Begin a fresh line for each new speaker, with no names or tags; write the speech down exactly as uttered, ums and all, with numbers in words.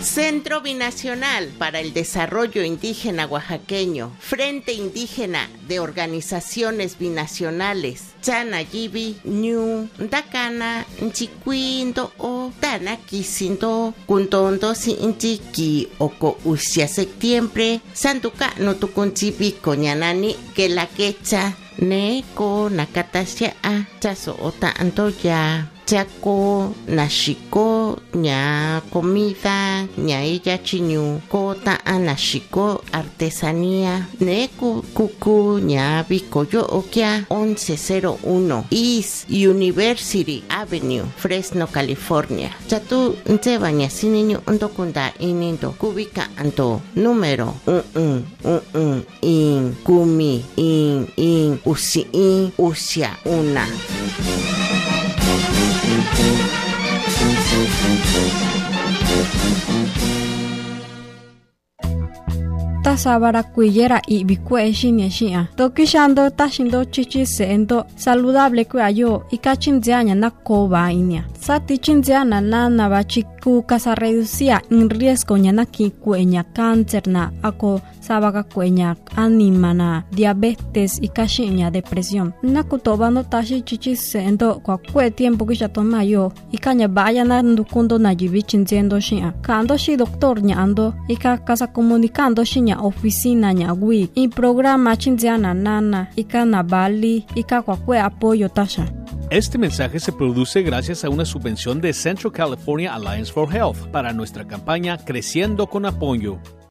Centro Binacional para el Desarrollo Indígena Oaxaqueño, Frente Indígena de Organizaciones Binacionales, Chanayibi, Ñu, Dakana, Nchiquindo o Dana Kisindo, Kuntondo Sinchiki, Oko Usia Septiembre, Santuca no Tukunchibi, Coñanani, que la quecha, Neko, Nakatasia, Chaso Ota Antoya. Chaco, nashiko, ña comida, ña ella chiñu, kota anashiko, artesanía, neku kuku, ña bikoyo okia, once cero uno, East University Avenue, Fresno, California. Chatu, nte baña siniño, ndokunda inindo, kubika anto, número, un un, un un, in, kumi, in, in, usi, in, usia, una.
Tasabara kuyera y bikue shinya shia. Tokishando tashindo chichi seendo saludable kuayo y kachinzianya na koba inia. Sati chinziana na na bachiku casa reducía en riesgo ñana ki kuenya cáncer na ako sabaga kuenya anima na diabetes y kashinya depresión. Na kutobando tashi chichi seendo kwa kue tiempo kisha tomayo y kanya vaya na ndukundo na jibi chinziendo shia. Kando shi doctor nya ando y ka casa comunicando shinya oficina ñagui y programa chinziana nana y canabali y kakwe apoyo tasha.
Este mensaje se produce gracias a una subvención de Central California Alliance for Health para nuestra campaña Creciendo con Apoyo.